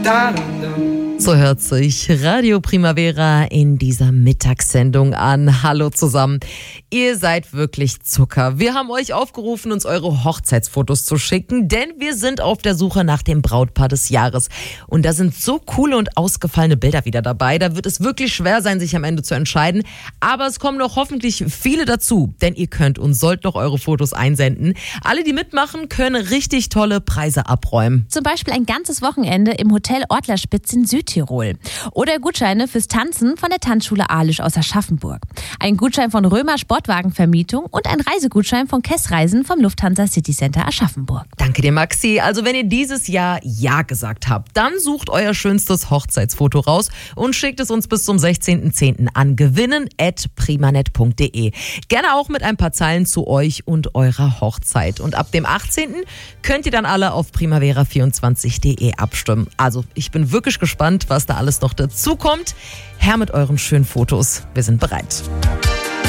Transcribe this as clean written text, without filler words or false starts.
So hört sich Radio Primavera in dieser Mittagssendung an. Hallo zusammen. Ihr seid wirklich Zucker. Wir haben euch aufgerufen, uns eure Hochzeitsfotos zu schicken, denn wir sind auf der Suche nach dem Brautpaar des Jahres. Und da sind so coole und ausgefallene Bilder wieder dabei. Da wird es wirklich schwer sein, sich am Ende zu entscheiden. Aber es kommen noch hoffentlich viele dazu, denn ihr könnt und sollt noch eure Fotos einsenden. Alle, die mitmachen, können richtig tolle Preise abräumen. Zum Beispiel ein ganzes Wochenende im Hotel Ortlerspitz in Südtirol. Oder Gutscheine fürs Tanzen von der Tanzschule Aalisch aus Aschaffenburg. Ein Gutschein von Römer Sportwagenvermietung und ein Reisegutschein von Kess Reisen vom Lufthansa City Center Aschaffenburg. Danke dir, Maxi. Also wenn ihr dieses Jahr Ja gesagt habt, dann sucht euer schönstes Hochzeitsfoto raus und schickt es uns bis zum 16.10. an gewinnen@primanet.de. Gerne auch mit ein paar Zeilen zu euch und eurer Hochzeit. Und ab dem 18. könnt ihr dann alle auf primavera24.de abstimmen. Also ich bin wirklich gespannt, was da alles noch dazu kommt. Her mit euren schönen Fotos. Wir sind bereit.